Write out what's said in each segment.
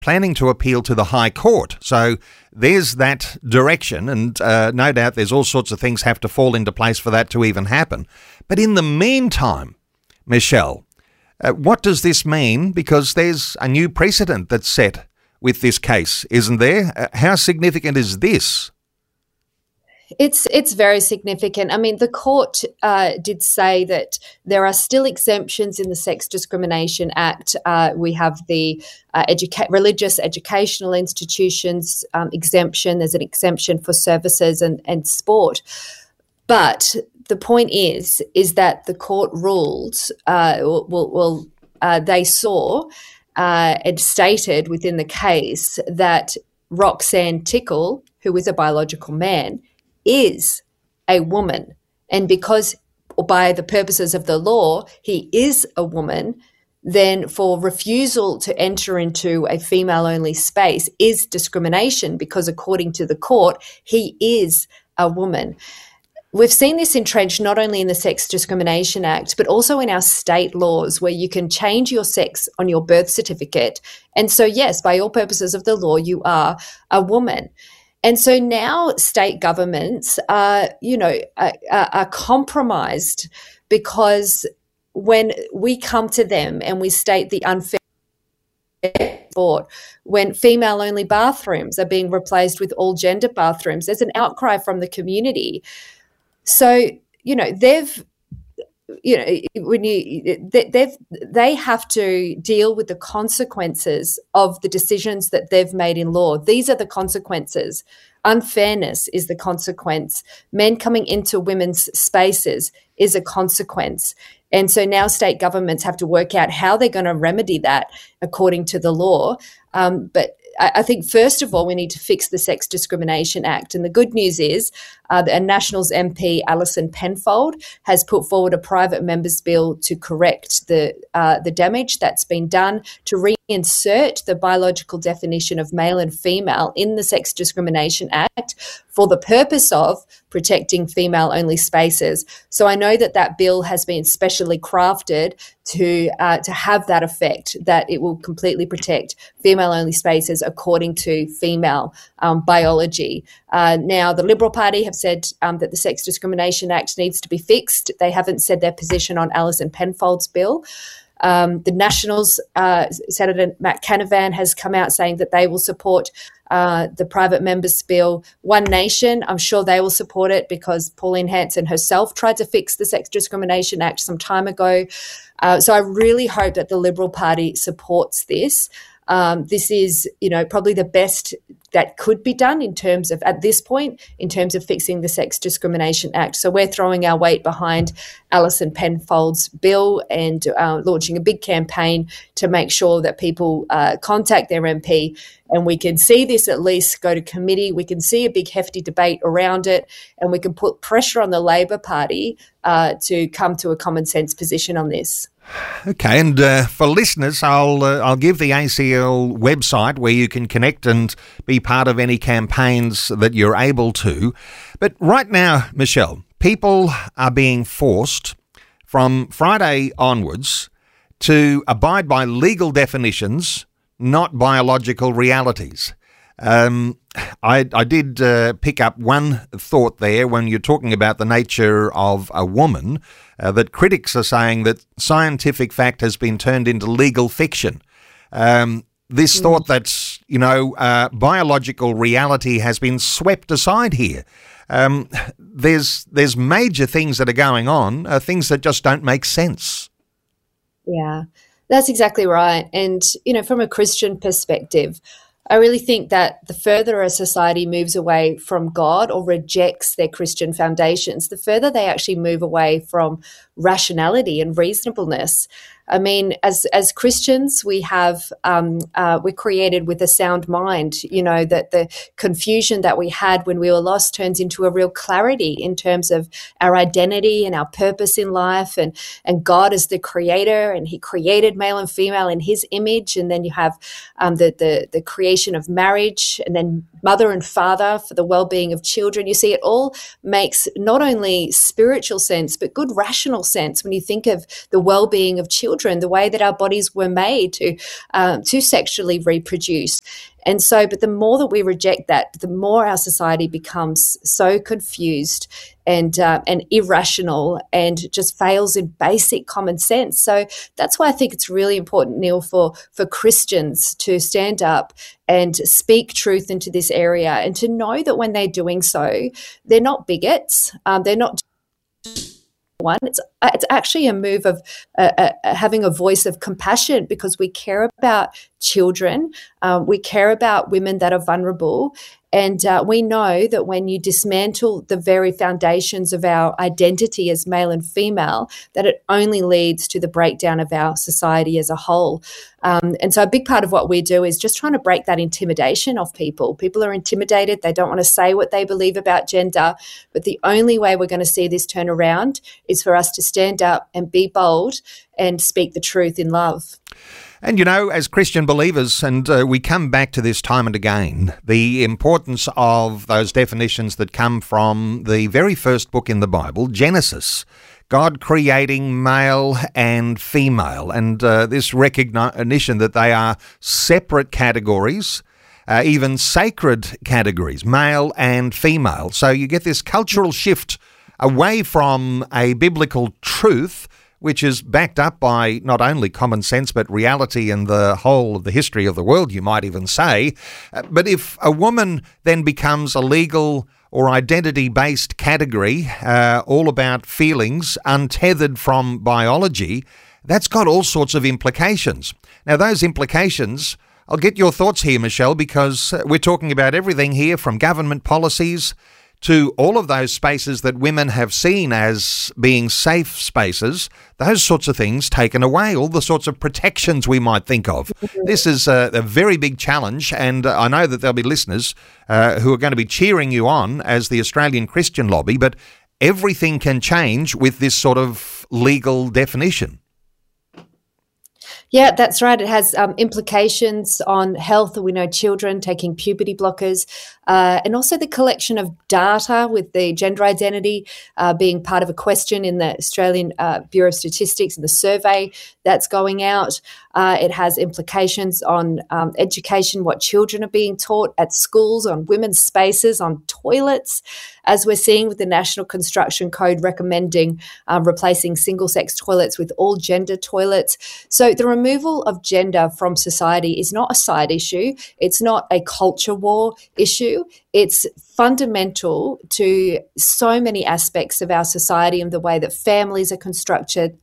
planning to appeal to the High Court. So there's that direction, and no doubt there's all sorts of things have to fall into place for that to even happen. But in the meantime, Michelle, what does this mean? Because there's a new precedent that's set with this case, isn't there? How significant is this? It's very significant. I mean, the court did say that there are still exemptions in the Sex Discrimination Act. We have the religious educational institutions exemption. There's an exemption for services and sport. But the point is that the court ruled, they saw and stated within the case that Roxanne Tickle, who is a biological man, is a woman. And because by the purposes of the law, he is a woman, then for refusal to enter into a female-only space is discrimination because according to the court, he is a woman. We've seen this entrenched not only in the Sex Discrimination Act, but also in our state laws where you can change your sex on your birth certificate. And so, yes, by all purposes of the law, you are a woman. And so now state governments are compromised because when we come to them and we state the unfair sport, when female-only bathrooms are being replaced with all-gender bathrooms, there's an outcry from the community. So, they have to deal with the consequences of the decisions that they've made in law. These are the consequences. Unfairness is the consequence. Men coming into women's spaces is a consequence. And so now state governments have to work out how they're going to remedy that according to the law. But I think, first of all, we need to fix the Sex Discrimination Act. And the good news is that Nationals MP Alison Penfold has put forward a private member's bill to correct the damage that's been done, to reinsert the biological definition of male and female in the Sex Discrimination Act for the purpose of protecting female-only spaces. So I know that bill has been specially crafted to have that effect, that it will completely protect female-only spaces according to female biology. Now, the Liberal Party have said that the Sex Discrimination Act needs to be fixed. They haven't said their position on Alison Penfold's bill. The Nationals, Senator Matt Canavan has come out saying that they will support the private members' bill. One Nation, I'm sure they will support it because Pauline Hanson herself tried to fix the Sex Discrimination Act some time ago. So I really hope that the Liberal Party supports this. This is, probably the best that could be done in terms of, at this point, in terms of fixing the Sex Discrimination Act. So we're throwing our weight behind Alison Penfold's bill and launching a big campaign to make sure that people contact their MP, and we can see this at least go to committee. We can see a big hefty debate around it, and we can put pressure on the Labor Party to come to a common sense position on this. Okay, and for listeners, I'll give the ACL website where you can connect and be part of any campaigns that you're able to. But right now, Michelle, people are being forced from Friday onwards to abide by legal definitions, not biological realities. I did pick up one thought there when you're talking about the nature of a woman, that critics are saying that scientific fact has been turned into legal fiction. This thought that, biological reality has been swept aside here. There's major things that are going on, things that just don't make sense. Yeah, that's exactly right. And, from a Christian perspective, I really think that the further a society moves away from God or rejects their Christian foundations, the further they actually move away from rationality and reasonableness. I mean, as Christians, we have we're created with a sound mind. That the confusion that we had when we were lost turns into a real clarity in terms of our identity and our purpose in life. And God is the creator, and He created male and female in His image. And then you have the creation of marriage, and then mother and father for the well-being of children. You see, it all makes not only spiritual sense but good rational sense when you think of the well-being of children. children, the way that our bodies were made to sexually reproduce. And so, but the more that we reject that, the more our society becomes so confused and irrational and just fails in basic common sense. So that's why I think it's really important, Neil, for Christians to stand up and speak truth into this area, and to know that when they're doing so, they're not bigots. They're not one. It's actually a move of having a voice of compassion, because we care about children, we care about women that are vulnerable, and we know that when you dismantle the very foundations of our identity as male and female, that it only leads to the breakdown of our society as a whole. And so a big part of what we do is just trying to break that intimidation off people. People are intimidated. They don't want to say what they believe about gender. But the only way we're going to see this turn around is for us to stand up and be bold and speak the truth in love. And, as Christian believers, and we come back to this time and again, the importance of those definitions that come from the very first book in the Bible, Genesis, God creating male and female, and this recognition that they are separate categories, even sacred categories, male and female. So you get this cultural shift away from a biblical truth, which is backed up by not only common sense, but reality and the whole of the history of the world, you might even say. But if a woman then becomes a legal or identity-based category, all about feelings, untethered from biology, that's got all sorts of implications. Now, those implications, I'll get your thoughts here, Michelle, because we're talking about everything here from government policies to all of those spaces that women have seen as being safe spaces, those sorts of things taken away, all the sorts of protections we might think of. This is a very big challenge, and I know that there'll be listeners who are going to be cheering you on as the Australian Christian lobby, but everything can change with this sort of legal definition. Yeah, that's right. It has implications on health. We know children taking puberty blockers, and also the collection of data with the gender identity being part of a question in the Australian Bureau of Statistics and the survey that's going out. It has implications on education, what children are being taught at schools, on women's spaces, on toilets, as we're seeing with the National Construction Code recommending replacing single-sex toilets with all-gender toilets. So the removal of gender from society is not a side issue. It's not a culture war issue. It's fundamental to so many aspects of our society and the way that families are constructed,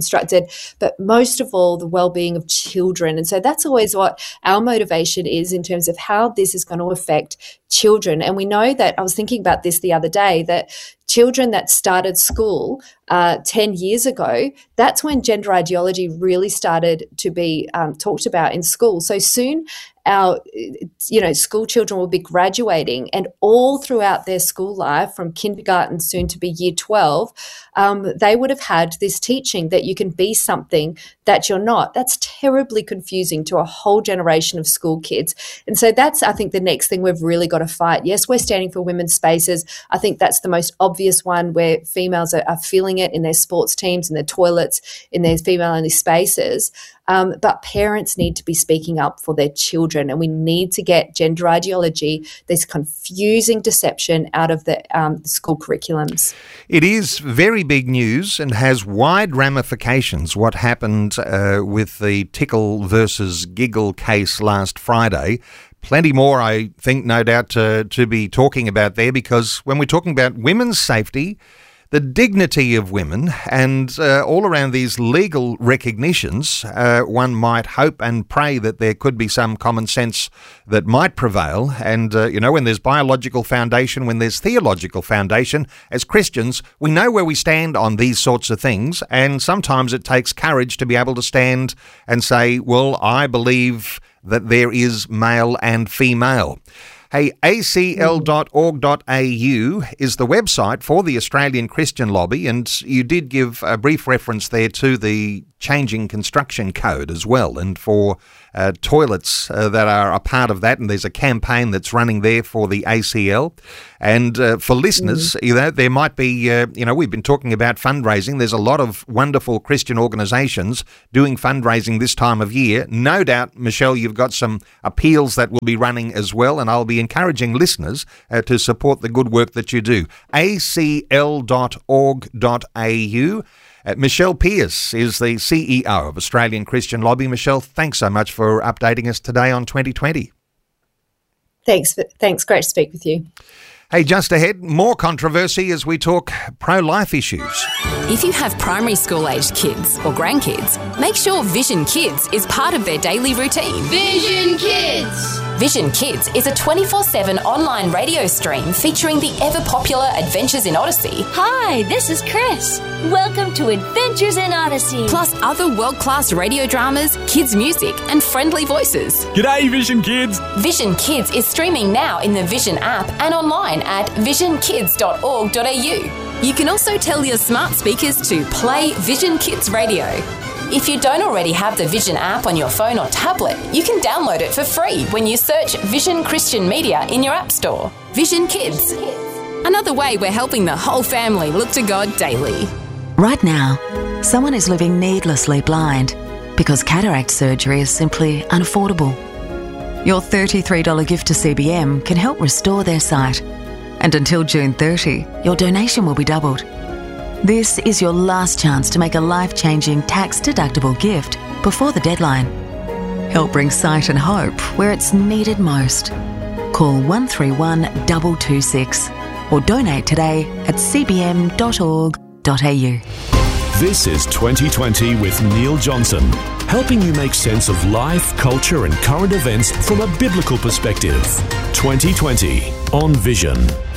but most of all, the well-being of children. And so that's always what our motivation is in terms of how this is going to affect children. And we know that, I was thinking about this the other day, that children that started school 10 years ago, that's when gender ideology really started to be talked about in school. So soon our school children will be graduating, and all throughout their school life, from kindergarten soon to be year 12, they would have had this teaching that you can be something that you're not. That's terribly confusing to a whole generation of school kids. And so that's, I think, the next thing we've really got to fight. Yes, we're standing for women's spaces. I think that's the most obvious one, where females are feeling it in their sports teams, in their toilets, in their female-only spaces. But parents need to be speaking up for their children, and we need to get gender ideology, this confusing deception, out of the school curriculums. It is very big news and has wide ramifications, what happened with the Tickle versus Giggle case last Friday. Plenty more, I think, no doubt, to be talking about there, because when we're talking about women's safety, the dignity of women, and all around these legal recognitions, one might hope and pray that there could be some common sense that might prevail. And, when there's biological foundation, when there's theological foundation, as Christians, we know where we stand on these sorts of things. And sometimes it takes courage to be able to stand and say, well, I believe that there is male and female. Hey, acl.org.au is the website for the Australian Christian Lobby, and you did give a brief reference there to the changing construction code as well, and for toilets that are a part of that, and there's a campaign that's running there for the ACL. And for listeners, there might be, we've been talking about fundraising. There's a lot of wonderful Christian organisations doing fundraising this time of year. No doubt, Michelle, you've got some appeals that will be running as well, and I'll be encouraging listeners to support the good work that you do. acl.org.au. Michelle Pearce is the CEO of Australian Christian Lobby. Michelle, thanks so much for updating us today on 2020. Thanks. Great to speak with you. Hey, just ahead, more controversy as we talk pro-life issues. If you have primary school-aged kids or grandkids, make sure Vision Kids is part of their daily routine. Vision Kids! Vision Kids is a 24/7 online radio stream featuring the ever-popular Adventures in Odyssey. Hi, this is Chris. Welcome to Adventures in Odyssey. Plus other world-class radio dramas, kids' music and friendly voices. G'day, Vision Kids! Vision Kids is streaming now in the Vision app and online at visionkids.org.au. You can also tell your smart speakers to play Vision Kids Radio. If you don't already have the Vision app on your phone or tablet, you can download it for free when you search Vision Christian Media in your app store. Vision Kids. Another way we're helping the whole family look to God daily. Right now, someone is living needlessly blind because cataract surgery is simply unaffordable. Your $33 gift to CBM can help restore their sight. And until June 30, your donation will be doubled. This is your last chance to make a life-changing tax-deductible gift before the deadline. Help bring sight and hope where it's needed most. Call 131 226 or donate today at cbm.org.au. This is 2020 with Neil Johnson, helping you make sense of life, culture and current events from a biblical perspective. 2020 on Vision.